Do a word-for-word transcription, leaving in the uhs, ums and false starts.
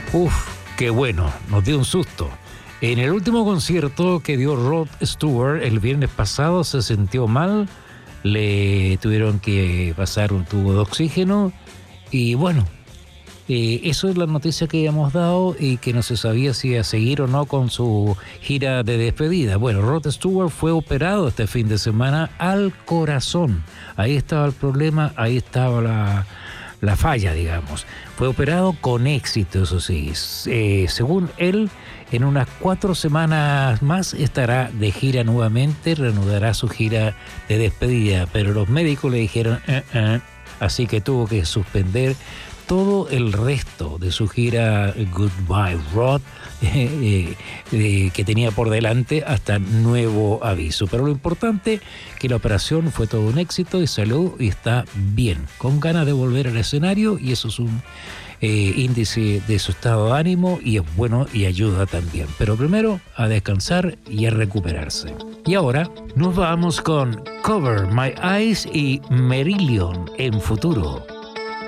Uf, qué bueno, nos dio un susto. En el último concierto que dio Rod Stewart el viernes pasado se sintió mal, le tuvieron que pasar un tubo de oxígeno y bueno, eh, eso es la noticia que habíamos dado y que no se sabía si iba a seguir o no con su gira de despedida. Bueno, Rod Stewart fue operado este fin de semana al corazón. Ahí estaba el problema, ahí estaba la... la falla, digamos. Fue operado con éxito, eso sí. Eh, según él, en unas cuatro semanas más estará de gira nuevamente, reanudará su gira de despedida, pero los médicos le dijeron, eh, eh, así que tuvo que suspender todo el resto de su gira Goodbye Rod, eh, eh, que tenía por delante hasta nuevo aviso. Pero lo importante, que la operación fue todo un éxito y salió y está bien, con ganas de volver al escenario, y eso es un eh, índice de su estado de ánimo y es bueno y ayuda también. Pero primero a descansar y a recuperarse. Y ahora nos vamos con Cover My Eyes y Marillion en Futuro.